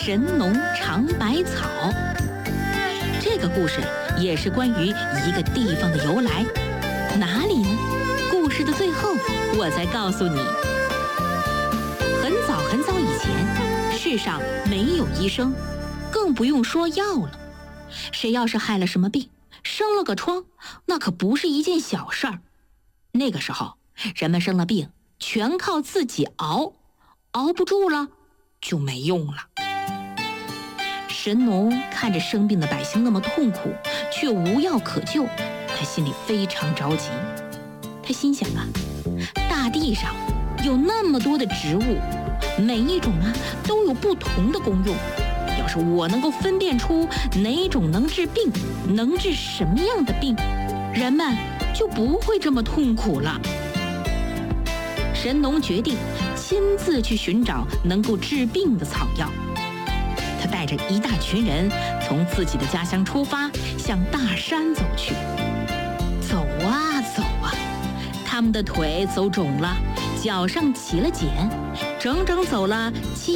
神农尝百草。这个故事也是关于一个地方的由来，哪里呢？故事的最后我再告诉你。很早很早以前，世上没有医生，更不用说药了。谁要是害了什么病，生了个疮，那可不是一件小事儿。那个时候，人们生了病，全靠自己熬，熬不住了就没用了。神农看着生病的百姓那么痛苦，却无药可救，他心里非常着急。他心想啊，大地上有那么多的植物，每一种都有不同的功用。要是我能够分辨出哪种能治病，能治什么样的病，人们就不会这么痛苦了。神农决定亲自去寻找能够治病的草药。他带着一大群人从自己的家乡出发，向大山走去。走啊走啊，他们的腿走肿了，脚上起了茧，整整走了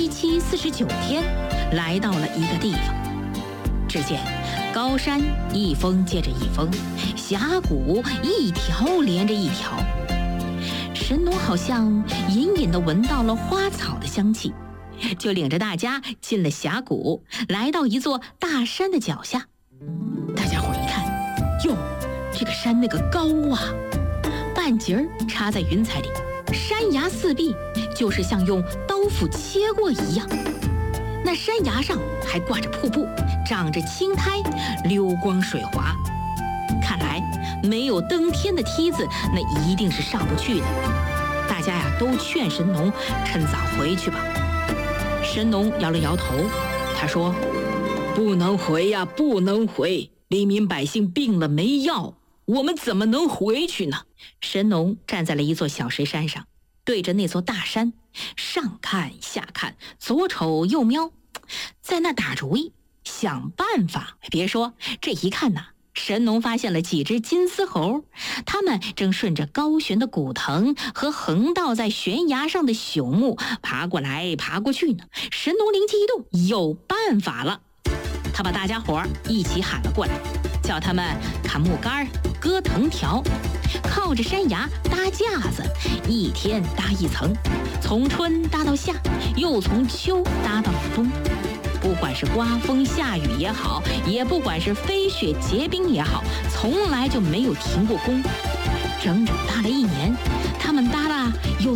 749天，来到了一个地方。只见高山一峰接着一峰，峡谷一条连着一条。神农好像隐隐地闻到了花草的香气，就领着大家进了峡谷，来到一座大山的脚下。大家伙一看，哟，这个山那个高啊，半截儿插在云彩里，山崖四壁就是像用刀斧切过一样。那山崖上还挂着瀑布，长着青苔，溜光水滑。看来没有登天的梯子，那一定是上不去的。大家都劝神农趁早回去吧。神农摇了摇头，他说：“不能回呀，不能回！黎民百姓病了没药，我们怎么能回去呢？”神农站在了一座小石山上，对着那座大山，上看下看，左瞅右瞄，在那打主意，想办法。别说，这一看神农发现了几只金丝猴，它们正顺着高悬的古藤和横倒在悬崖上的朽木爬过来爬过去呢。神农灵机一动，有办法了。他把大家伙一起喊了过来，叫他们砍木杆、割藤条，靠着山崖搭架子，一天搭一层，从春搭到夏，又从秋搭到冬。不管是刮风下雨也好，也不管是飞雪结冰也好，从来就没有停过工。整整搭了1年，他们搭了有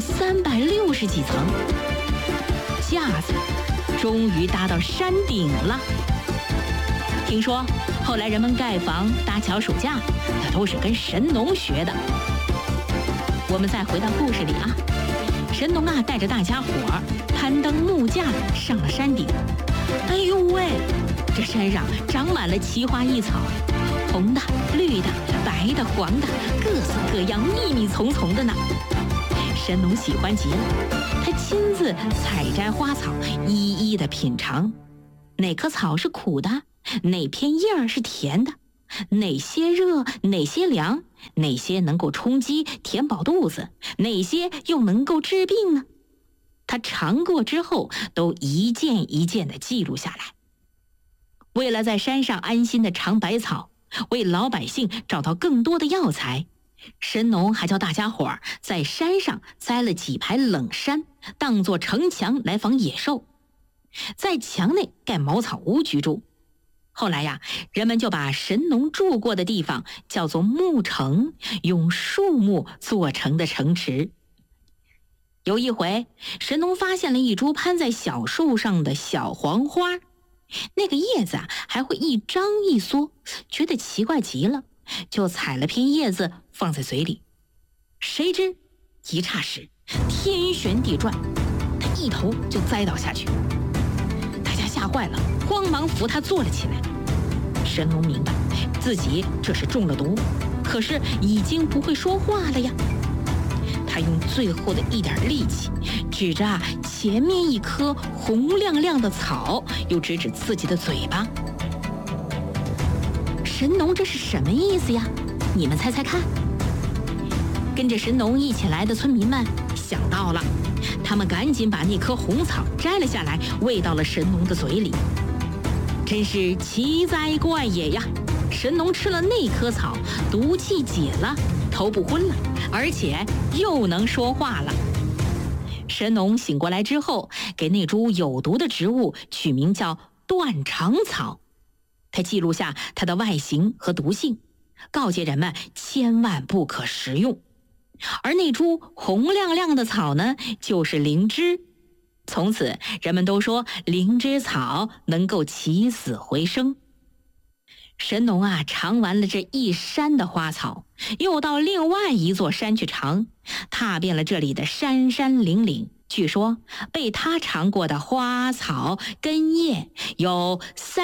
360几层，架子终于搭到山顶了。听说后来人们盖房、搭桥、数架，那都是跟神农学的。我们再回到故事里神农带着大家伙攀登木架上了山顶。哎呦喂，这山上长满了奇花异草，红的、绿的、白的、黄的，各色各样，密密丛丛的呢。神农喜欢极了，他亲自采摘花草，一一的品尝，哪棵草是苦的，哪片叶儿是甜的，哪些热，哪些凉，哪些能够充饥填饱肚子，哪些又能够治病呢？他尝过之后，都一件一件地记录下来。为了在山上安心地尝百草，为老百姓找到更多的药材，神农还叫大家伙在山上栽了几排冷杉，当作城墙来防野兽，在墙内盖茅草屋居住。后来人们就把神农住过的地方叫做木城，用树木做成的城池。有一回，神农发现了一株攀在小树上的小黄花，那个叶子还会一张一缩，觉得奇怪极了，就采了片叶子放在嘴里。谁知一霎时天旋地转，他一头就栽倒下去。大家吓坏了，慌忙扶他坐了起来。神农明白自己这是中了毒，可是已经不会说话了呀。他用最后的一点力气，指着前面一棵红亮亮的草，又指指自己的嘴巴。神农这是什么意思呀？你们猜猜看。跟着神农一起来的村民们想到了，他们赶紧把那棵红草摘了下来，喂到了神农的嘴里。真是奇哉怪也呀！神农吃了那棵草，毒气解了，头不昏了，而且又能说话了。神农醒过来之后，给那株有毒的植物取名叫断肠草。他记录下它的外形和毒性，告诫人们千万不可食用。而那株红亮亮的草呢，就是灵芝。从此人们都说灵芝草能够起死回生。神农啊，尝完了这一山的花草，又到另外一座山去尝，踏遍了这里的山山岭岭。据说被他尝过的花草根叶有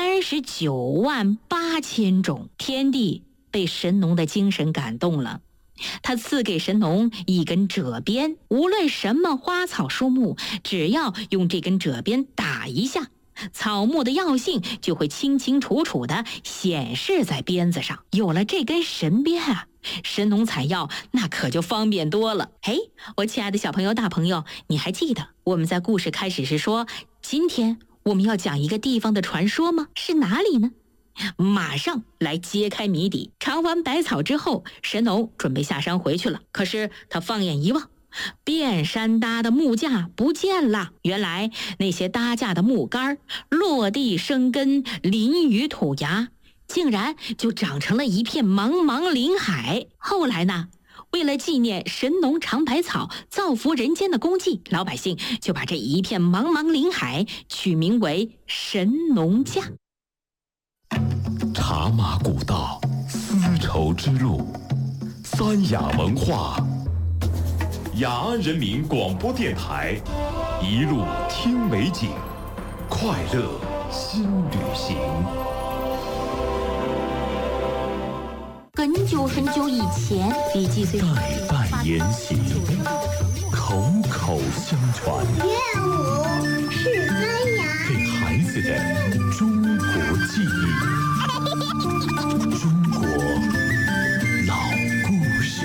398000种。天帝被神农的精神感动了，他赐给神农一根褶鞭，无论什么花草树木，只要用这根褶鞭打一下，草木的药性就会清清楚楚地显示在鞭子上。有了这根神鞭啊，神农采药那可就方便多了。嘿，我亲爱的小朋友大朋友，你还记得我们在故事开始时说，今天我们要讲一个地方的传说吗？是哪里呢？马上来揭开谜底。尝完百草之后，神农准备下山回去了。可是他放眼一望，遍山搭的木架不见了。原来那些搭架的木杆落地生根，淋雨吐芽，竟然就长成了一片茫茫林海。后来呢，为了纪念神农尝百草造福人间的功绩，老百姓就把这一片茫茫林海取名为神农架。 茶马古道，丝绸之路，三雅文化，雅安人民广播电台，一路听美景，快乐新旅行。 很久很久以前，笔记虽代代沿袭，口口相传。 乐舞是三雅， 给孩子的中国记忆。中国老故事。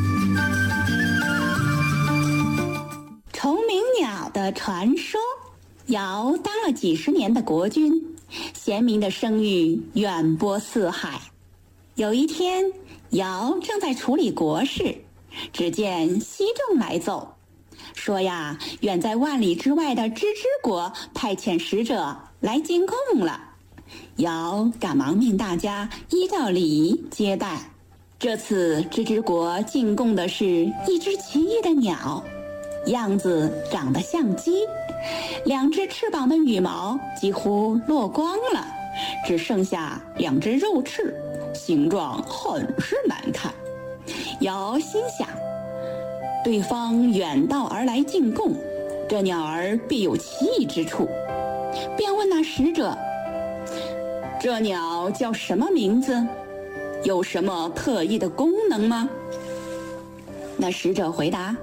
虫鸣鸟的传说。尧当了几十年的国君，贤明的声誉远播四海。有一天，尧正在处理国事，只见西仲来奏，说呀，远在万里之外的芝芝国派遣使者来进贡了。尧赶忙命大家依照礼仪接待。这次芝芝国进贡的是一只奇异的鸟，样子长得像鸡，两只翅膀的羽毛几乎落光了，只剩下两只肉翅，形状很是难看。尧心想，对方远道而来进贡，这鸟儿必有奇异之处，便问那使者，这鸟叫什么名字？有什么特异的功能吗？那使者回答，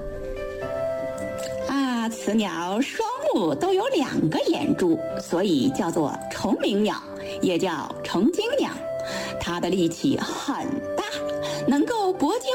此鸟双目都有2个眼珠，所以叫做虫鸣鸟，也叫虫惊鸟。它的力气很大，能够搏击